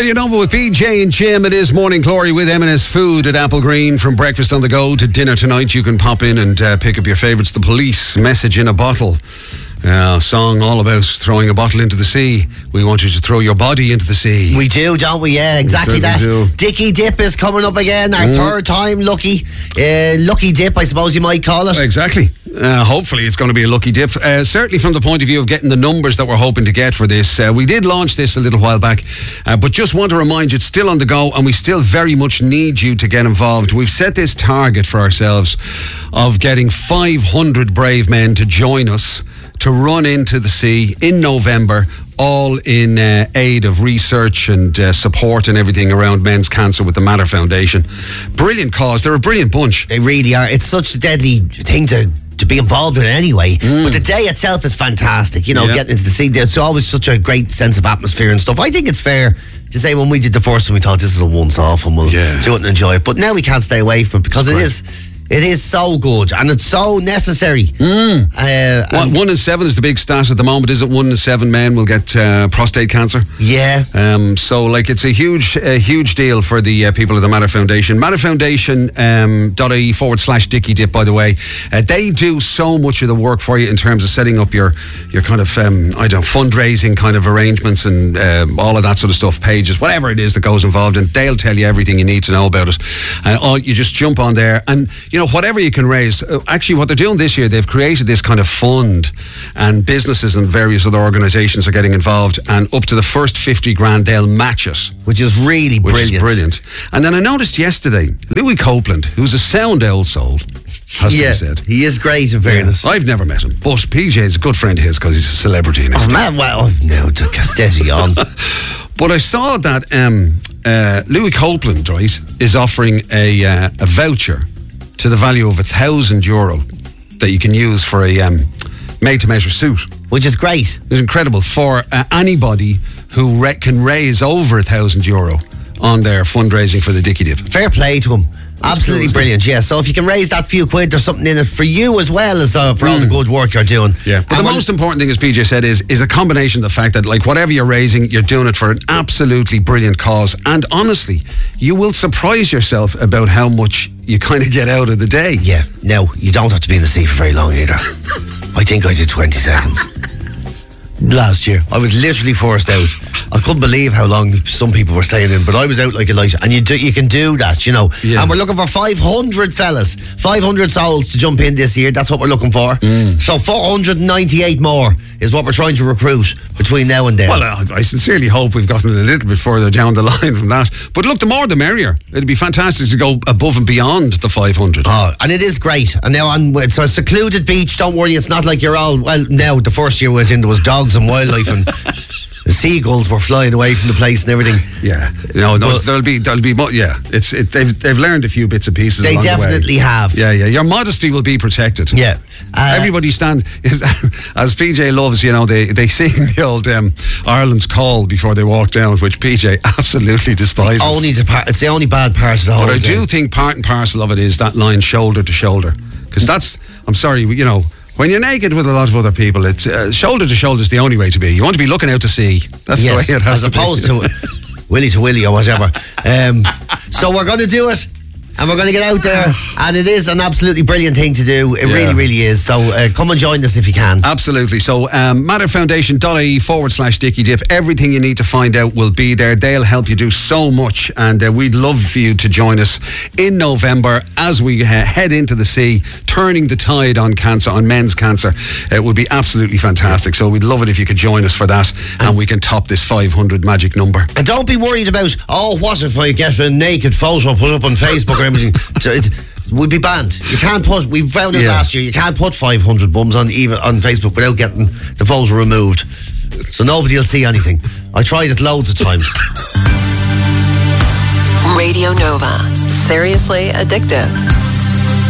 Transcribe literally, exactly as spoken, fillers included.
Radio Nova with B J and Jim. It is Morning Glory with M and S Food at Apple Green. From breakfast on the go to dinner tonight, you can pop in and uh, pick up your favourites. The Police, Message in a Bottle. Uh, song all about throwing a bottle into the sea. We want you to throw your body into the sea. We do, don't we? Yeah, exactly we that. Do. Dicky Dip is coming up again. Our mm. third time lucky. Uh, lucky dip, I suppose you might call it. Exactly. Uh, hopefully it's going to be a lucky dip. Uh, certainly from the point of view of getting the numbers that we're hoping to get for this. Uh, we did launch this a little while back, uh, but just want to remind you it's still on the go and we still very much need you to get involved. We've set this target for ourselves of getting five hundred brave men to join us to run into the sea in November, all in uh, aid of research and uh, support and everything around men's cancer with the Matter Foundation. Brilliant cause. They're a brilliant bunch. They really are. It's such a deadly thing to to be involved in anyway. Mm. But the day itself is fantastic. You know, yeah. getting into the sea, there's always such a great sense of atmosphere and stuff. I think it's fair to say when we did the first one, we thought this is a once-off and we'll yeah. do it and enjoy it. But now we can't stay away from it because That's it right. is... It is so good and it's so necessary. Mm. Uh, one, one in seven is the big stat at the moment, isn't one in seven men will get uh, prostate cancer? Yeah. Um, so, like, it's a huge, a huge deal for the uh, people of the Matter Foundation. Matter Foundation um, dot I E forward slash Dicky Dip, by the way. Uh, they do so much of the work for you in terms of setting up your, your kind of, um, I don't know, fundraising kind of arrangements and uh, all of that sort of stuff, pages, whatever it is that goes involved, and they'll tell you everything you need to know about it. Uh, all, you just jump on there and, you know, whatever you can raise. Uh, actually, what they're doing this year, they've created this kind of fund, and businesses and various other organisations are getting involved, and up to the first fifty grand they'll match it, which is really which brilliant. Is brilliant. And then I noticed yesterday, Louis Copeland, who's a sound old soul, has yeah, to be said. He is great, in fairness. Yeah, I've never met him, but P J is a good friend of his because he's a celebrity. Oh man, well, no, to Castetti on. But I saw that um, uh, Louis Copeland, right, is offering a uh, a voucher to the value of a thousand euro that you can use for a um, made-to-measure suit. Which is great. It's incredible for uh, anybody who re- can raise over a thousand euro on their fundraising for the Dicky Dip. Fair play to him. That's Absolutely cool, brilliant, yeah. So if you can raise that few quid, there's something in it for you as well as uh, for mm. all the good work you're doing. Yeah. But and the most important thing, as P J said, is is a combination of the fact that, like, whatever you're raising, you're doing it for an absolutely brilliant cause. And honestly, you will surprise yourself about how much you kind of get out of the day. Yeah. Now, you don't have to be in the sea for very long either. I think I did twenty seconds. Last year, I was literally forced out. I couldn't believe how long some people were staying in, but I was out like a light. And you do, you can do that, you know. Yeah. And we're looking for five hundred fellas, five hundred souls to jump in this year. That's what we're looking for. Mm. So four hundred ninety-eight more is what we're trying to recruit between now and then. Well, uh, I sincerely hope we've gotten a little bit further down the line from that. But look, the more the merrier. It'd be fantastic to go above and beyond the five hundred. Oh, and it is great. And now on, it's a secluded beach. Don't worry, it's not like you're all, well, now the first year we went in, there was dogs and wildlife and the seagulls were flying away from the place and everything. Yeah, no, no, well, there'll be, there'll be, yeah. It's, it, they've, they've learned a few bits and pieces. They along definitely the way. have. Yeah, yeah. Your modesty will be protected. Yeah. Uh, Everybody stand, as P J loves, you know, they, they sing the old um, Ireland's Call before they walk down, which P J absolutely despises. Only it's, the, it's the only bad part of the whole But I thing. do think part and parcel of it is that line shoulder to shoulder, because that's, I'm sorry, you know, when you're naked with a lot of other people, it's uh, shoulder to shoulder is the only way to be. You want to be looking out to sea. That's yes, the way it has as to opposed to willy to willy or whatever. Um, so we're going to do it. And we're going to get out there, and it is an absolutely brilliant thing to do. It yeah. really, really is. So uh, come and join us if you can. Absolutely. So um, matterfoundation dot I E forward slash Dicky Dip. Everything you need to find out will be there. They'll help you do so much, and uh, we'd love for you to join us in November as we uh, head into the sea, turning the tide on cancer, on men's cancer. It would be absolutely fantastic. So we'd love it if you could join us for that, and, and we can top this five hundred magic number. And don't be worried about, oh, what if I get a naked photo put up on Facebook or everything. It would be banned. You can't put, we found it yeah. last year, you can't put five hundred bums on even on Facebook without getting the photos removed. So nobody will see anything. I tried it loads of times. Radio Nova. Seriously addictive.